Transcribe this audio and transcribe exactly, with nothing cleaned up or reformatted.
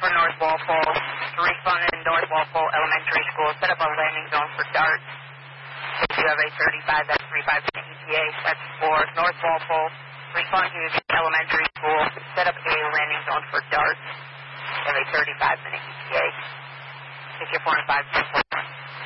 for North Walpole. Refund in North Walpole Elementary School. Set up a landing zone for darts. If you have a thirty-five, that's thirty-five minute E T A. That's for North Walpole. Refund to Elementary School. Set up a landing zone for darts. You have a thirty-five minute E T A. Take your four and five.